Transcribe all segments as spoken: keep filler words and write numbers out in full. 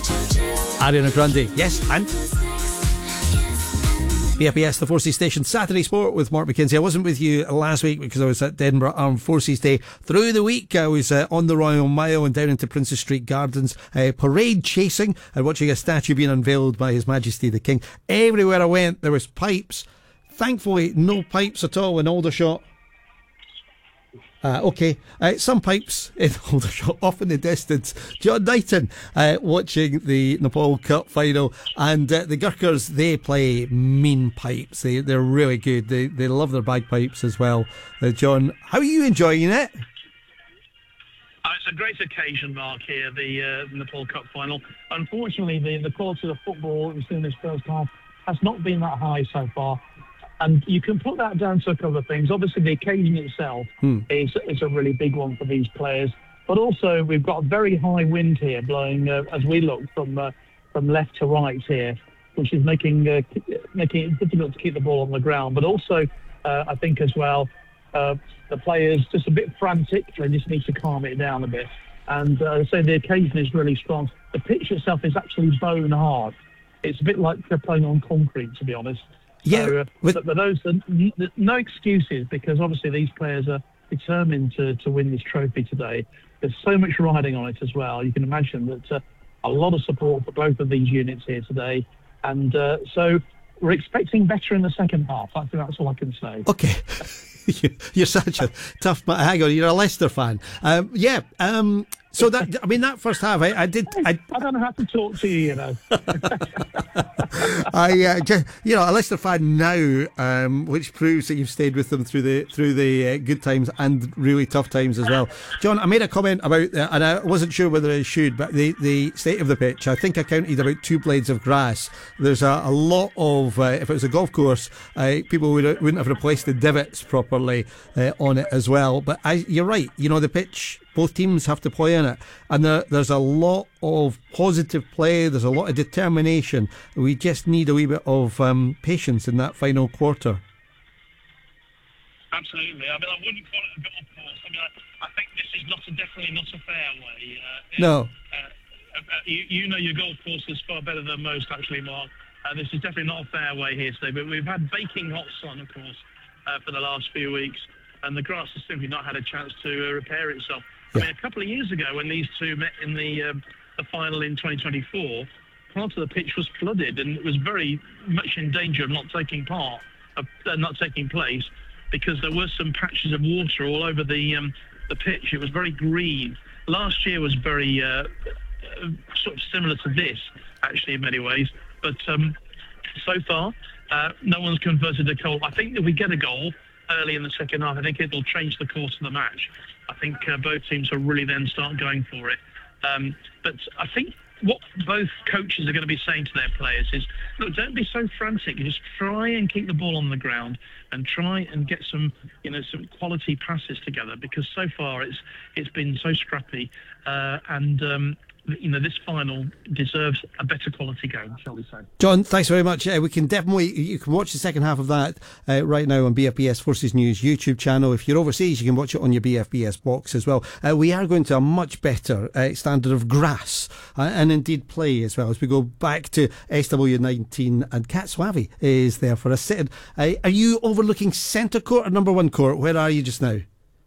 Ariana Grande, yes, and B F B S, the Forces Station, Saturday Sport with Mark McKenzie. I wasn't with you last week because I was at Edinburgh Armed Forces Day. Through the week, I was uh, on the Royal Mile and down into Princes Street Gardens, uh, parade chasing and watching a statue being unveiled by His Majesty the King. Everywhere I went, there was pipes. Thankfully, no pipes at all in Aldershot. Uh, okay, uh, some pipes in Aldershot, off in the distance. John Knighton uh, watching the Nepal Cup final, and uh, the Gurkhas, they play mean pipes. They, they're really good. They they love their bagpipes as well. Uh, John, how are you enjoying it? Uh, it's a great occasion, Mark, here, the uh, Nepal Cup final. Unfortunately, the, the quality of the football we've seen in this first half has not been that high so far. And you can put that down to a couple of things. Obviously, the occasion itself hmm. is, is a really big one for these players. But also, we've got a very high wind here blowing uh, as we look from uh, from left to right here, which is making uh, making it difficult to keep the ball on the ground. But also, uh, I think as well, uh, the players just a bit frantic. They just need to calm it down a bit. And uh, so the occasion is really strong. The pitch itself is actually bone hard. It's a bit like they're playing on concrete, to be honest. Yeah, so, uh, with... but, but those are no excuses, because obviously these players are determined to, to win this trophy today. There's so much riding on it as well. You can imagine that uh, a lot of support for both of these units here today, and uh, so we're expecting better in the second half. I think that's all I can say. Okay. You're such a tough man. Hang on, you're a Leicester fan. Um, yeah. Um, so that I mean that first half, I, I did. I, I don't know how to talk to you, you know. I, uh, just, you know, a Leicester fan now, um, which proves that you've stayed with them through the through the uh, good times and really tough times as well. John, I made a comment about, uh, and I wasn't sure whether I should, but the, the state of the pitch. I think I counted about two blades of grass. There's a, a lot of, uh, if it was a golf course, uh, people would, wouldn't have replaced the divots properly uh, on it as well. But I, you're right, you know, the pitch, both teams have to play in it, and there, there's a lot of positive play, there's a lot of determination. We just need a wee bit of um, patience in that final quarter. Absolutely. I mean, I wouldn't call it a golf course. I mean, I, I think this is not a, definitely not a fairway. Uh, no. Uh, uh, you, you know your golf course is far better than most, actually, Mark. Uh, this is definitely not a fairway here today, but we've had baking hot sun, of course, uh, for the last few weeks, and the grass has simply not had a chance to uh, repair itself. I mean, a couple of years ago, when these two met in the um, the final in twenty twenty-four, part of the pitch was flooded, and it was very much in danger of not taking part, of uh, not taking place, because there were some patches of water all over the um, the pitch. It was very green. Last year was very uh, uh, sort of similar to this, actually, in many ways. But um, so far, uh, no one's converted a goal. I think if we get a goal early in the second half, I think it'll change the course of the match. I think uh, both teams will really then start going for it. Um, but I think what both coaches are going to be saying to their players is, look, don't be so frantic. Just try and keep the ball on the ground and try and get some, you know, some quality passes together, because so far it's it's been so scrappy, uh, and um, you know, this final deserves a better quality game, shall we say. John, thanks very much. Uh, we can definitely, you can watch the second half of that uh, right now on B F B S Forces News YouTube channel. If you're overseas, you can watch it on your B F B S box as well. Uh, we are going to a much better uh, standard of grass uh, and indeed play as well, as we go back to S W nineteen, and Kat Swavi is there for a sit-in. Uh, are you overlooking centre court or number one court? Where are you just now?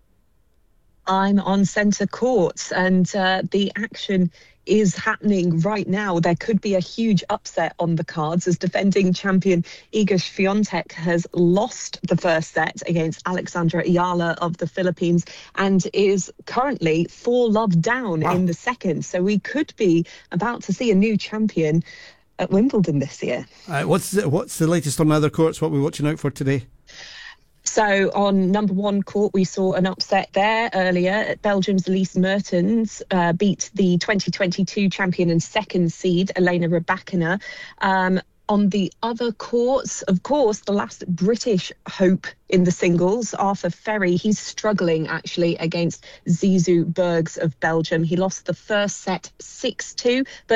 I'm on centre court, and uh, the action is happening right now. There could be a huge upset on the cards, as defending champion Iga Swiatek has lost the first set against Alexandra Ayala of the Philippines and is currently four love down wow. in the second. So we could be about to see a new champion at Wimbledon this year. Uh, what's the, what's the latest on other courts? What are we watching out for today? So on number one court, we saw an upset there earlier. Belgium's Elise Mertens uh, beat the twenty twenty-two champion and second seed, Elena Rybakina. Um, on the other courts, of course, the last British hope in the singles, Arthur Ferry, he's struggling actually against Zizou Bergs of Belgium. He lost the first set six two, but